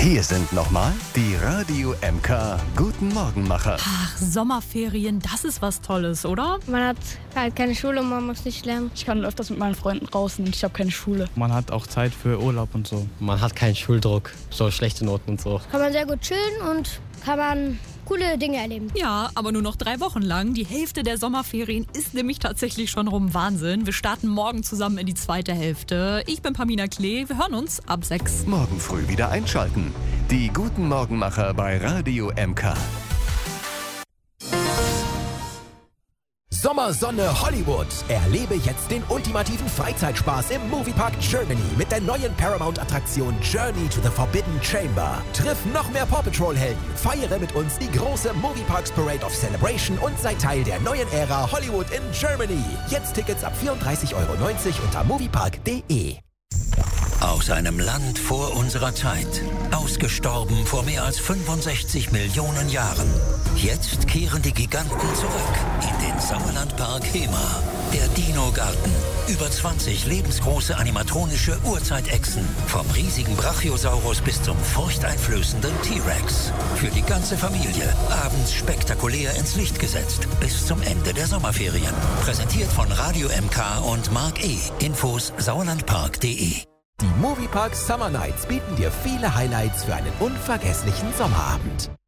Hier sind nochmal die Radio MK Guten Morgenmacher. Ach, Sommerferien, das ist was Tolles, oder? Man hat halt keine Schule und man muss nicht lernen. Ich kann öfters mit meinen Freunden raus und ich habe keine Schule. Man hat auch Zeit für Urlaub und so. Man hat keinen Schuldruck, so schlechte Noten und so. Kann man sehr gut chillen und kann man coole Dinge erleben. Ja, aber nur noch 3 Wochen lang. Die Hälfte der Sommerferien ist nämlich tatsächlich schon rum. Wahnsinn. Wir starten morgen zusammen in die zweite Hälfte. Ich bin Pamina Klee. Wir hören uns ab 6. Morgen früh wieder einschalten. Die Guten Morgenmacher bei Radio MK. Sommersonne Hollywood. Erlebe jetzt den ultimativen Freizeitspaß im Moviepark Germany mit der neuen Paramount-Attraktion Journey to the Forbidden Chamber. Triff noch mehr Paw Patrol-Helden, feiere mit uns die große Movieparks Parade of Celebration und sei Teil der neuen Ära Hollywood in Germany. Jetzt Tickets ab 34,90 € unter moviepark.de. Aus einem Land vor unserer Zeit, ausgestorben vor mehr als 65 Millionen Jahren. Jetzt kehren die Giganten zurück in den Sauerlandpark Hema. Der Dino-Garten. Über 20 lebensgroße animatronische Urzeitechsen. Vom riesigen Brachiosaurus bis zum furchteinflößenden T-Rex. Für die ganze Familie. Abends spektakulär ins Licht gesetzt. Bis zum Ende der Sommerferien. Präsentiert von Radio MK und Mark E. Infos sauerlandpark.de. Die Moviepark Summer Nights bieten dir viele Highlights für einen unvergesslichen Sommerabend.